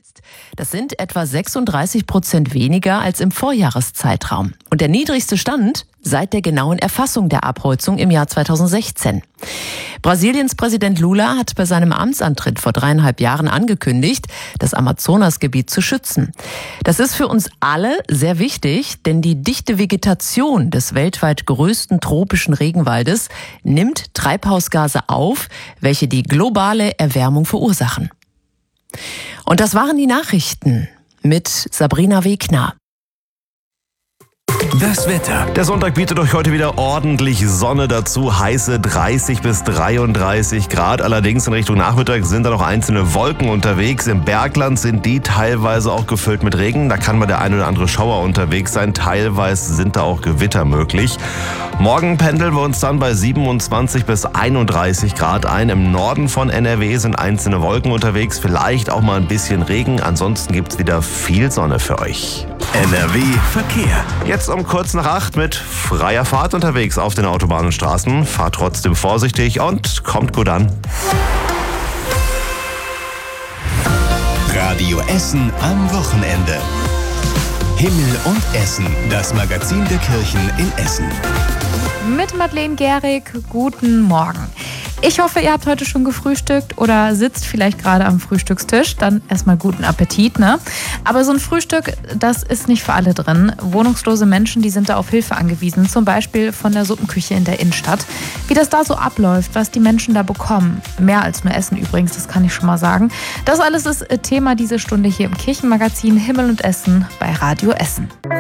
Das sind etwa 36% weniger als im Vorjahreszeitraum. Und der niedrigste Stand seit der genauen Erfassung der Abholzung im Jahr 2016. Brasiliens Präsident Lula hat bei seinem Amtsantritt vor 3,5 Jahren angekündigt, das Amazonasgebiet zu schützen. Das ist für uns alle sehr wichtig, denn die dichte Vegetation des weltweit größten tropischen Regenwaldes nimmt Treibhausgase auf, welche die globale Erwärmung verursachen. Und das waren die Nachrichten mit Sabrina Wegner. Das Wetter. Der Sonntag bietet euch heute wieder ordentlich Sonne dazu. Heiße 30 bis 33 Grad. Allerdings in Richtung Nachmittag sind da noch einzelne Wolken unterwegs. Im Bergland sind die teilweise auch gefüllt mit Regen. Da kann mal der ein oder andere Schauer unterwegs sein. Teilweise sind da auch Gewitter möglich. Morgen pendeln wir uns dann bei 27 bis 31 Grad ein. Im Norden von NRW sind einzelne Wolken unterwegs. Vielleicht auch mal ein bisschen Regen. Ansonsten gibt's wieder viel Sonne für euch. NRW Verkehr. Jetzt um kurz nach 8 mit freier Fahrt unterwegs auf den Autobahnen und Straßen. Fahrt trotzdem vorsichtig und kommt gut an. Radio Essen am Wochenende. Himmel und Essen, das Magazin der Kirchen in Essen. Mit Madeleine Gehrig, guten Morgen. Ich hoffe, ihr habt heute schon gefrühstückt oder sitzt vielleicht gerade am Frühstückstisch. Dann erstmal guten Appetit, ne? Aber so ein Frühstück, das ist nicht für alle drin. Wohnungslose Menschen, die sind da auf Hilfe angewiesen. Zum Beispiel von der Suppenküche in der Innenstadt. Wie das da so abläuft, was die Menschen da bekommen. Mehr als nur Essen übrigens, das kann ich schon mal sagen. Das alles ist Thema diese Stunde hier im Kirchenmagazin Himmel und Essen bei Radio Essen.